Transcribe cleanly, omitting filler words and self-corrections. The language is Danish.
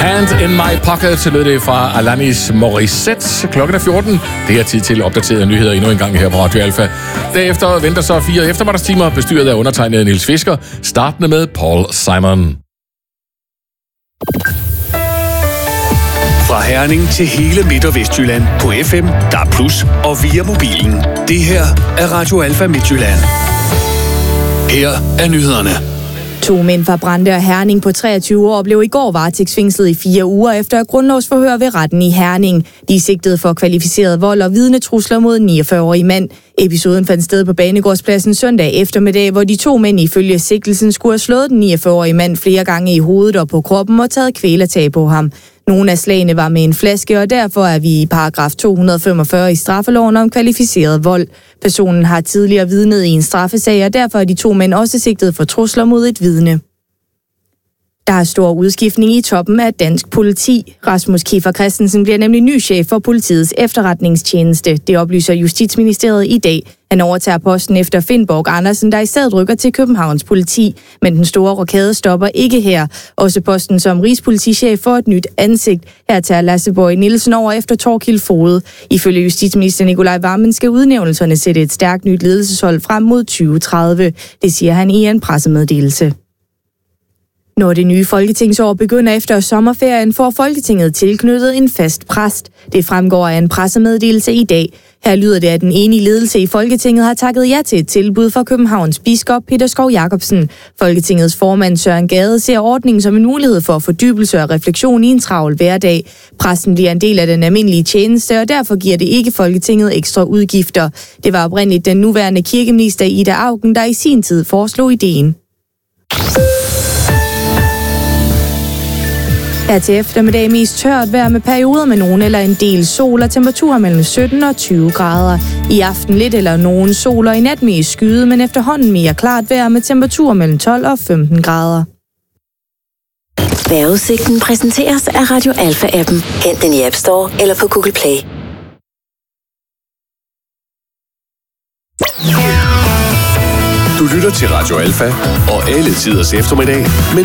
Hand in my pocket lød det fra Alanis Morissette. Klokken er 14. Det er tid til opdaterede nyheder endnu en gang her på Radio Alfa. Derefter venter så 4 eftermiddagstimer, bestyret af undertegnede Niels Fisker, startende med Paul Simon. Fra Herning til hele Midt- og Vestjylland på FM, DAB+, og via mobilen. Det her er Radio Alfa Midtjylland. Her er nyhederne. 2 mænd fra Brande og Herning på 23 år blev i går varetægtsfængslet i 4 uger efter grundlovsforhør ved retten i Herning. De er sigtet for kvalificeret vold og vidnetrusler mod en 49-årig mand. Episoden fandt sted på Banegårdspladsen søndag eftermiddag, hvor de 2 mænd ifølge sigtelsen skulle have slået den 49-årige mand flere gange i hovedet og på kroppen og taget kvælertag på ham. Nogle af slagene var med en flaske, og derfor er vi i paragraf 245 i straffeloven om kvalificeret vold. Personen har tidligere vidnet i en straffesag, og derfor er de 2 mænd også sigtet for trusler mod et vidne. Der er stor udskiftning i toppen af dansk politi. Rasmus Kiefer Christensen bliver nemlig ny chef for politiets efterretningstjeneste. Det oplyser Justitsministeriet i dag. Han overtager posten efter Finn Borg Andersen, der i stedet rykker til Københavns politi. Men den store rokade stopper ikke her. Også posten som rigspolitichef får et nyt ansigt. Her tager Lasse Boje Nielsen over efter Thorkild Foged. Ifølge justitsminister Nikolaj Wammen skal udnævnelserne sætte et stærkt nyt ledelseshold frem mod 2030. Det siger han i en pressemeddelelse. Når det nye folketingsår begynder efter sommerferien, får Folketinget tilknyttet en fast præst. Det fremgår af en pressemeddelelse i dag. Her lyder det, at den enige ledelse i Folketinget har takket ja til et tilbud fra Københavns biskop Peter Skov Jacobsen. Folketingets formand Søren Gade ser ordningen som en mulighed for fordybelse og refleksion i en travl hverdag. Præsten bliver en del af den almindelige tjeneste, og derfor giver det ikke Folketinget ekstra udgifter. Det var oprindeligt den nuværende kirkeminister Ida Auken, der i sin tid foreslog ideen. Her til eftermiddag mest tørt vejr med perioder med nogen eller en del sol og temperaturer mellem 17 og 20 grader. I aften lidt eller nogen sol og i nat mest skyde, men efterhånden mere klart vejr med temperaturer mellem 12 og 15 grader. Vejrudsigten præsenteres af Radio Alfa-appen. Hent den i App Store eller på Google Play. Du lytter til Radio Alfa og alle tiders eftermiddag.